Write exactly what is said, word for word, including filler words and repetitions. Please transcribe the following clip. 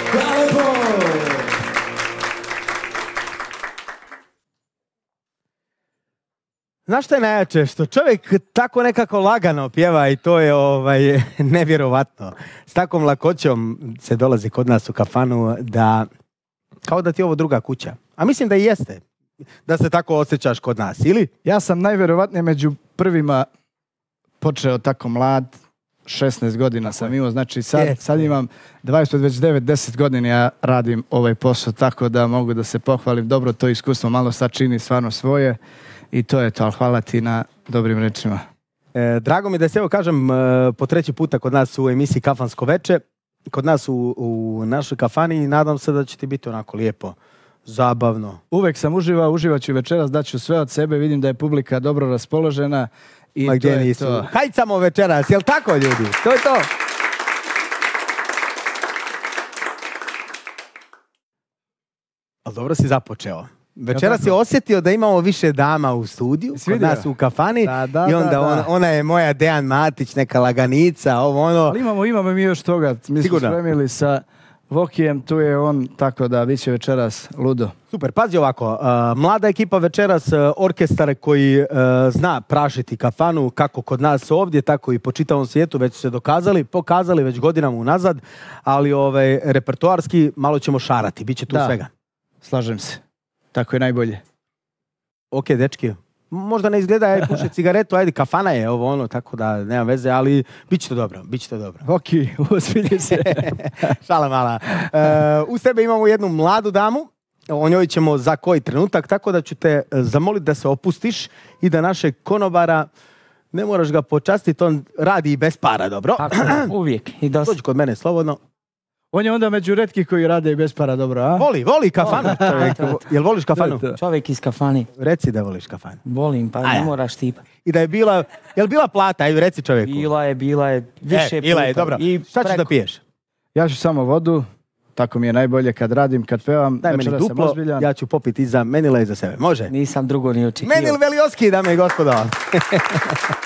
Hvala lepo! Znaš što je najjače? Što čovjek tako nekako lagano pjeva i to je ovaj, nevjerovatno. S takvom lakoćom se dolazi kod nas u kafanu da, kao da ti je ovo druga kuća. A mislim da i jeste. Da se tako osjećaš kod nas, ili? Ja sam najvjerovatnije među prvima počeo tako mlad, šesnaest godina sam imao, znači sad, sad imam dvadeset, već devet deset godina ja radim ovaj posao, tako da mogu da se pohvalim. Dobro, to iskustvo malo sad čini stvarno svoje i to je to, ali hvala ti na dobrim rečima. E, drago mi da se evo kažem e, po treći puta kod nas u emisiji Kafansko veče, kod nas u, u našoj kafani i nadam se da će ti biti onako lijepo. Zabavno. Uvek sam uživao, uživat ću večeras, daću sve od sebe, vidim da je publika dobro raspoložena i Ma to je nisu? to. Hajcamo večeras, jel tako ljudi? To je to. Ali dobro si započeo. Večeras si osjetio da imamo više dama u studiju, kod nas u kafani, da, da, i onda da, da. Ona, ona je moja Dejan Matić, neka laganica, ovo ono. Ali imamo, imamo mi još toga, mi smo spremili sa Vokijem, tu je on, tako da bit će večeras ludo. Super, pazi ovako, uh, mlada ekipa večeras, uh, orkestar koji uh, zna prašiti kafanu, kako kod nas ovdje, tako i po čitavom svijetu, već su se dokazali, pokazali već godinama unazad, ali ovaj, repertoarski malo ćemo šarati, bit će tu da, svega. Slažem se, tako je najbolje. Ok, dečki, možda ne izgleda, ajde puše cigaretu, ajde, kafana je ovo ono, tako da nema veze, ali bit će to dobro, bit će to dobro. Ok, uozbilji se. Šala mala. Uh, u sebe imamo jednu mladu damu, o njoj ćemo za koji trenutak, tako da ću te zamoliti da se opustiš i da našeg konobara, ne moraš ga počastiti, on radi i bez para, dobro? Tako, uvijek. I dosta. Dođi kod mene slobodno. On je onda među retkih koji rade i bez para, dobro, a? Voli, voli kafanu. Čovjek. Jel voliš kafanu? Čovjek iz kafani. Reci da voliš kafanu. Volim, pa ne moraš tipa. I da je bila, jel bila plata? Ajde, reci čovjeku. Bila je, bila je više e, bila je, dobro. I šta ćeš da piješ? Ja ću samo vodu, tako mi je najbolje kad radim, kad pevam. Daj meni duplo, ja ću popiti i za Menila i za sebe. Može? Nisam drugo ni očekivao. Menil Velioski, dame i gospodo.